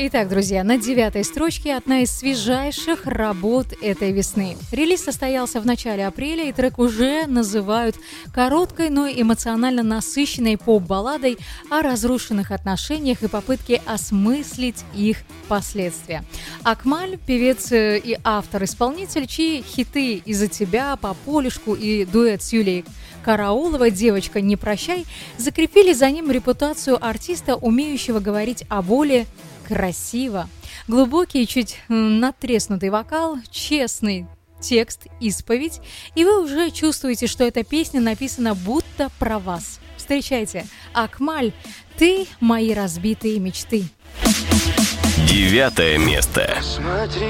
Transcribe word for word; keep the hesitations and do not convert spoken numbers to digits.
Итак, друзья, на девятой строчке одна из свежайших работ этой весны. Релиз состоялся в начале апреля, и трек уже называют короткой, но эмоционально насыщенной поп-балладой о разрушенных отношениях и попытке осмыслить их последствия. Акмаль, певец и автор-исполнитель, чьи хиты «Из-за тебя», «По полюшку» и дуэт с Юлией Карауловой «Девочка, не прощай» закрепили за ним репутацию артиста, умеющего говорить о боли красиво. Глубокий, чуть надтреснутый вокал, честный текст, исповедь, и вы уже чувствуете, что эта песня написана будто про вас. Встречайте, Акмаль, «Ты мои разбитые мечты». Девятое место.